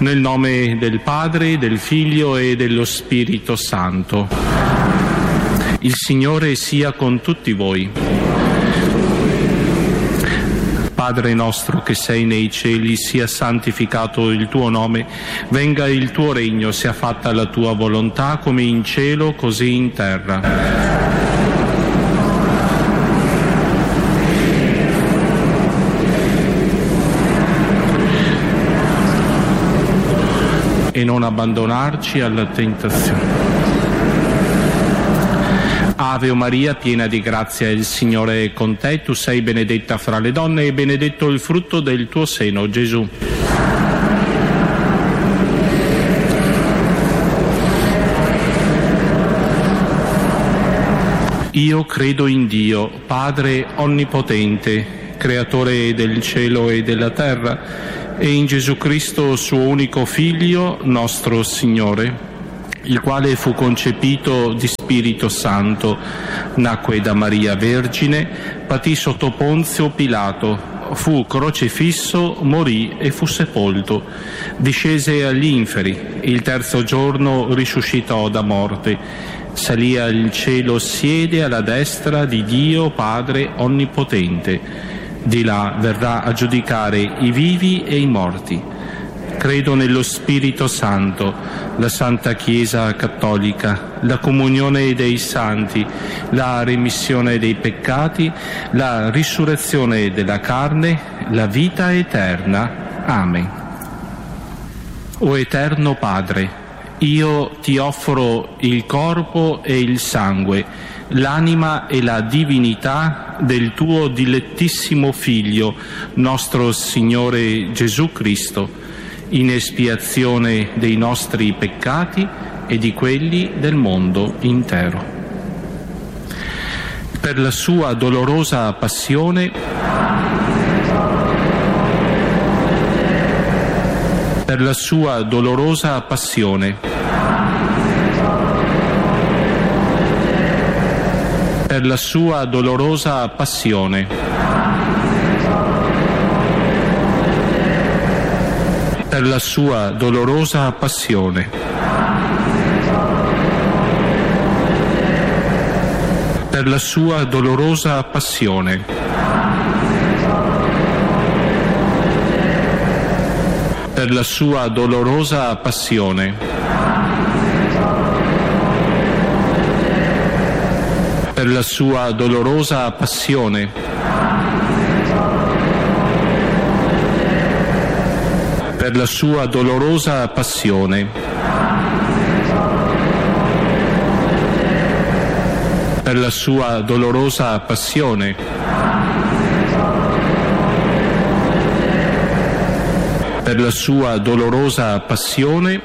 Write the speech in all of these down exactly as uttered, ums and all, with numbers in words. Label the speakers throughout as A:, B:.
A: Nel nome del Padre, del Figlio e dello Spirito Santo. Il Signore sia con tutti voi. Padre nostro che sei nei cieli, sia santificato il tuo nome, venga il tuo regno, sia fatta la tua volontà come in cielo così in terra. E non abbandonarci alla tentazione. Ave Maria, piena di grazia, il Signore è con te, tu sei benedetta fra le donne e benedetto il frutto del tuo seno, Gesù. Io credo in Dio, Padre onnipotente, creatore del cielo e della terra, e in Gesù Cristo, suo unico Figlio, nostro Signore, il quale fu concepito di Spirito Santo, nacque da Maria Vergine, patì sotto Ponzio Pilato, fu crocifisso, morì e fu sepolto, discese agli inferi, il terzo giorno risuscitò da morte, salì al cielo, siede alla destra di Dio Padre Onnipotente. Di là verrà a giudicare i vivi e i morti. Credo nello Spirito Santo, la Santa Chiesa Cattolica, la comunione dei santi, la remissione dei peccati, la risurrezione della carne, la vita eterna. Amen. O Eterno Padre, io ti offro il corpo e il sangue, l'anima e la divinità del tuo dilettissimo Figlio, nostro Signore Gesù Cristo, in espiazione dei nostri peccati e di quelli del mondo intero. Per la sua dolorosa passione, per la sua dolorosa passione, per la sua dolorosa passione, per la sua dolorosa passione, per la sua dolorosa passione, per la sua dolorosa passione, per la sua dolorosa passione, per la sua dolorosa passione, per la sua dolorosa passione, per la sua dolorosa passione,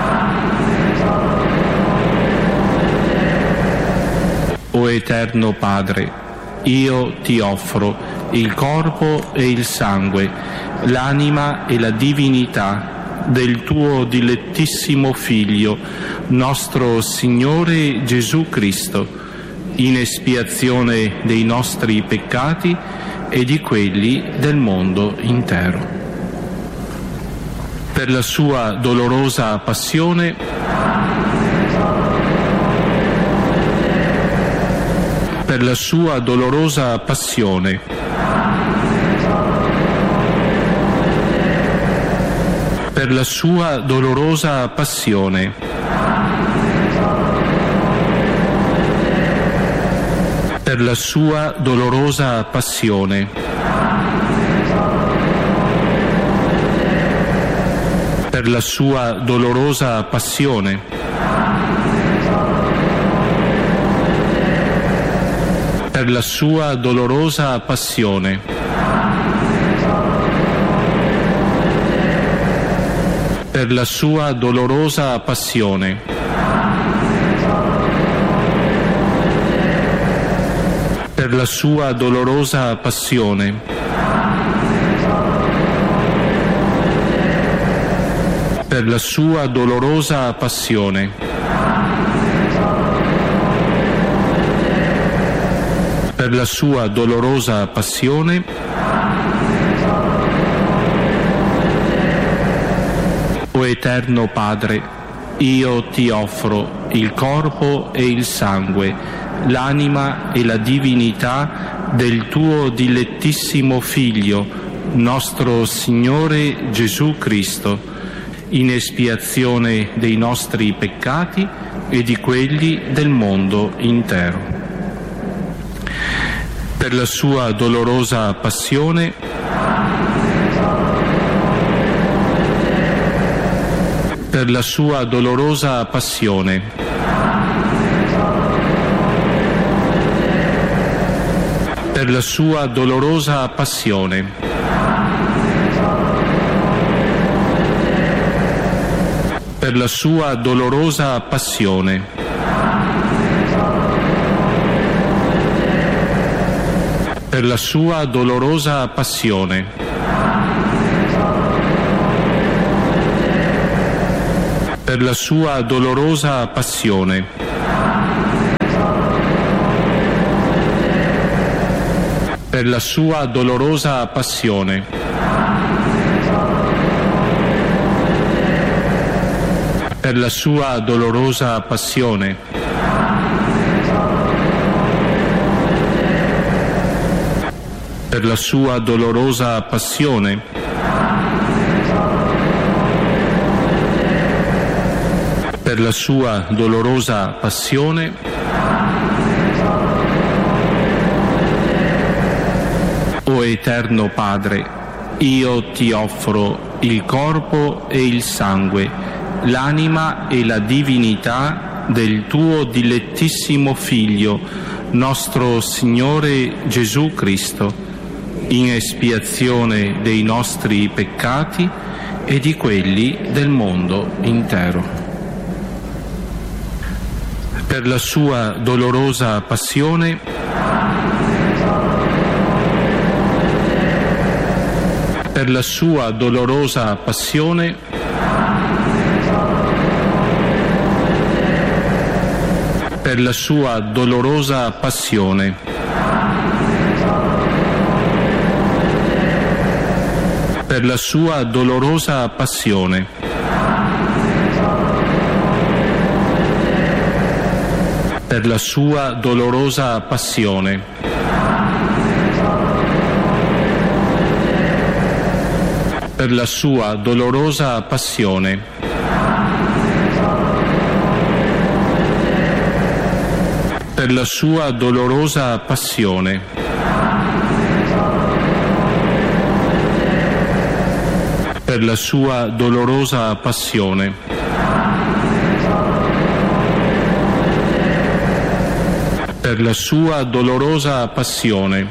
A: o Eterno Padre, io ti offro il corpo e il sangue, l'anima e la divinità del tuo dilettissimo Figlio, nostro Signore Gesù Cristo, in espiazione dei nostri peccati e di quelli del mondo intero. Per la sua dolorosa passione, per la sua dolorosa passione, per la sua dolorosa passione, per la sua dolorosa passione, per la sua dolorosa passione, per la sua dolorosa passione, per la sua dolorosa passione, per la sua dolorosa passione, per la sua dolorosa passione, per la sua dolorosa passione, O Eterno Padre, io ti offro il corpo e il sangue, l'anima e la divinità del tuo dilettissimo Figlio, nostro Signore Gesù Cristo, in espiazione dei nostri peccati e di quelli del mondo intero. Per la sua dolorosa passione, per la sua dolorosa passione, per la sua dolorosa passione, per la sua dolorosa passione, per la sua dolorosa passione, per la sua dolorosa passione, per la sua dolorosa passione, per la sua dolorosa passione, per la sua dolorosa passione, per la sua dolorosa passione, o Eterno Padre, io ti offro il corpo e il sangue, l'anima e la divinità del tuo dilettissimo Figlio, nostro Signore Gesù Cristo, in espiazione dei nostri peccati e di quelli del mondo intero. Per la sua dolorosa passione, per la sua dolorosa passione, per la sua dolorosa passione, per la sua dolorosa passione, per la sua dolorosa passione, per la sua dolorosa passione, per la sua dolorosa passione, per la sua dolorosa passione, per la sua dolorosa passione,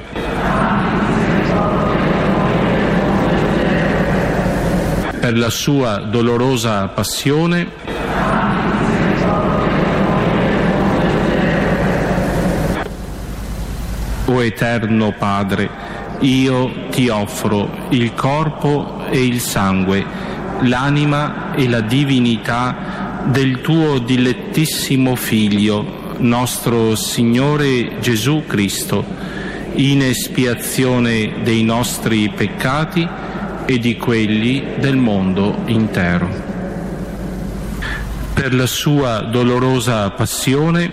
A: per la sua dolorosa passione, o Eterno Padre, io ti offro il corpo e il sangue, l'anima e la divinità del tuo dilettissimo Figlio, nostro Signore Gesù Cristo, in espiazione dei nostri peccati e di quelli del mondo intero. Per la sua dolorosa passione,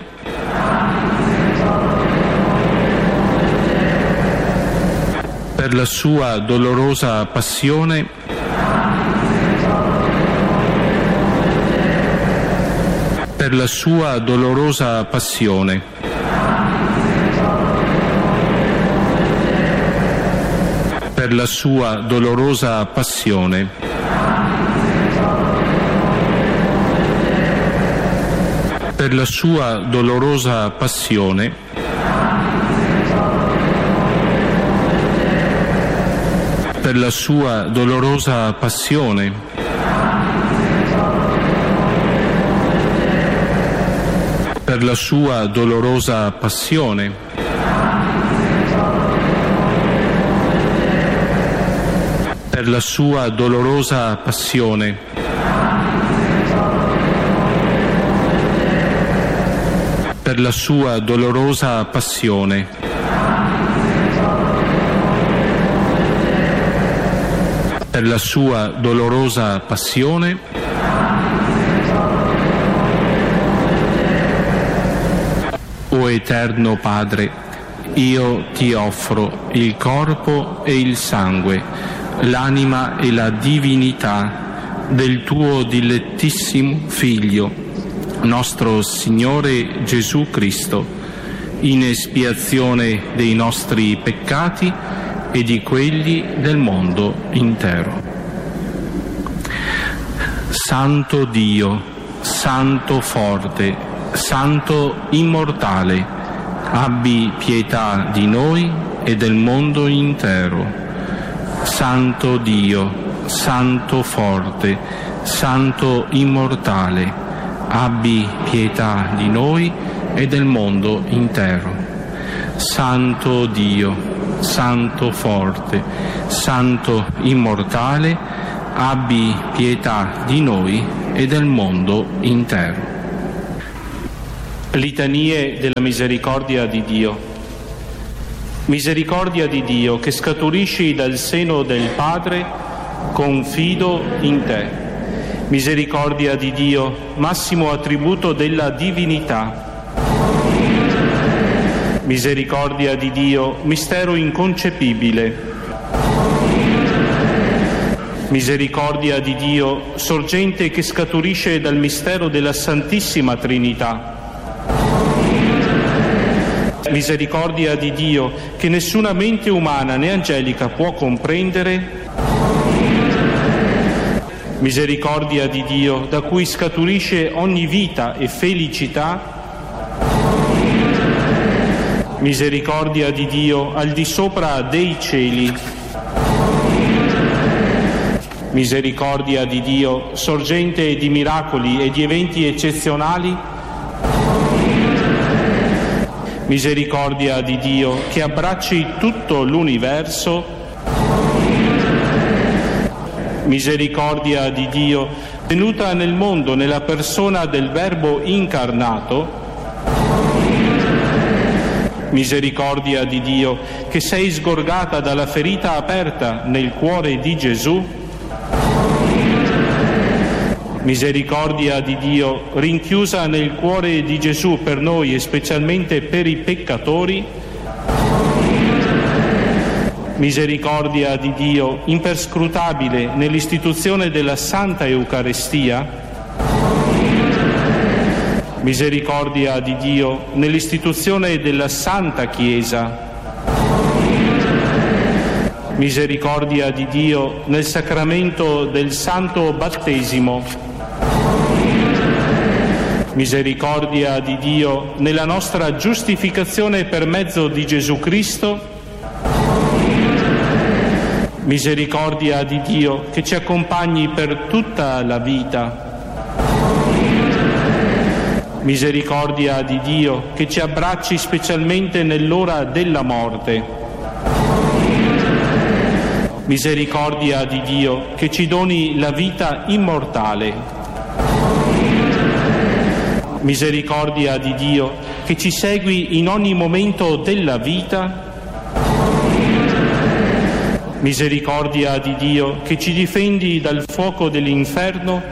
A: per la sua dolorosa passione, per la sua dolorosa passione, per la sua dolorosa passione, per la sua dolorosa passione, per la sua dolorosa passione, per la sua dolorosa passione, per la sua dolorosa passione, per la sua dolorosa passione, per per la sua dolorosa passione, o Eterno Padre, io ti offro il corpo e il sangue, l'anima e la divinità del tuo dilettissimo Figlio, nostro Signore Gesù Cristo, in espiazione dei nostri peccati e di quelli del mondo intero. Santo Dio, Santo forte, Santo immortale, abbi pietà di noi e del mondo intero. Santo Dio, Santo forte, Santo immortale, abbi pietà di noi e del mondo intero. Santo Dio, Santo forte, Santo immortale, abbi pietà di noi e del mondo intero. Litanie della misericordia di Dio. Misericordia di Dio, che scaturisci dal seno del Padre, confido in te. Misericordia di Dio, massimo attributo della divinità. Misericordia di Dio, mistero inconcepibile. Misericordia di Dio, sorgente che scaturisce dal mistero della Santissima Trinità. Misericordia di Dio, che nessuna mente umana né angelica può comprendere. Misericordia di Dio, da cui scaturisce ogni vita e felicità. Misericordia di Dio, al di sopra dei cieli. Misericordia di Dio, sorgente di miracoli e di eventi eccezionali. Misericordia di Dio, che abbracci tutto l'universo. Misericordia di Dio, venuta nel mondo nella persona del Verbo incarnato. Misericordia di Dio, che sei sgorgata dalla ferita aperta nel cuore di Gesù. Misericordia di Dio, rinchiusa nel cuore di Gesù per noi e specialmente per i peccatori. Misericordia di Dio, imperscrutabile nell'istituzione della Santa Eucaristia. Misericordia di Dio, nell'istituzione della Santa Chiesa. Misericordia di Dio, nel sacramento del Santo Battesimo. Misericordia di Dio, nella nostra giustificazione per mezzo di Gesù Cristo. Misericordia di Dio, che ci accompagni per tutta la vita. Misericordia di Dio, che ci abbracci specialmente nell'ora della morte. Misericordia di Dio, che ci doni la vita immortale. Misericordia di Dio, che ci segui in ogni momento della vita. Misericordia di Dio, che ci difendi dal fuoco dell'inferno.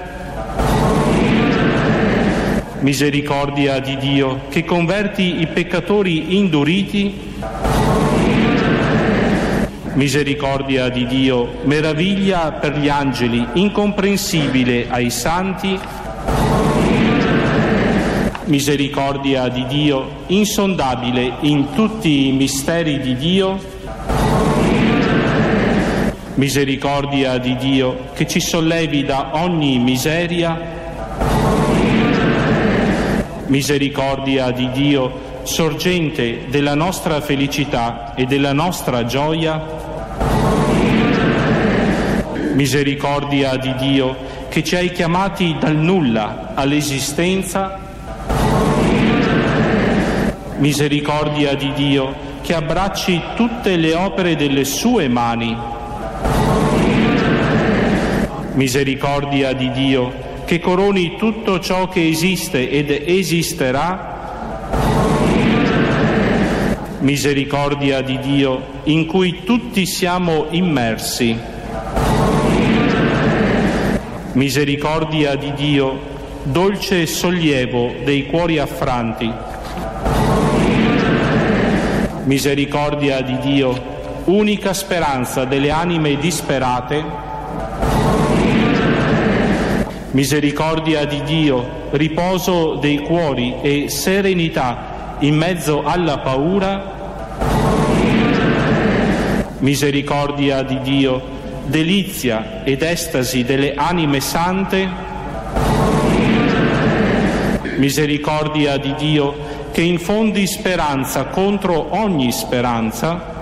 A: Misericordia di Dio, che converti i peccatori induriti. Misericordia di Dio, meraviglia per gli angeli, incomprensibile ai santi. Misericordia di Dio, insondabile in tutti i misteri di Dio. Misericordia di Dio, che ci sollevi da ogni miseria. Misericordia di Dio, sorgente della nostra felicità e della nostra gioia. Misericordia di Dio, che ci hai chiamati dal nulla all'esistenza. Misericordia di Dio, che abbracci tutte le opere delle sue mani. Misericordia di Dio, che coroni tutto ciò che esiste ed esisterà. Misericordia di Dio, in cui tutti siamo immersi. Misericordia di Dio, dolce sollievo dei cuori affranti. Misericordia di Dio, unica speranza delle anime disperate. Misericordia di Dio, riposo dei cuori e serenità in mezzo alla paura. Misericordia di Dio, delizia ed estasi delle anime sante. Misericordia di Dio, che infondi speranza contro ogni speranza.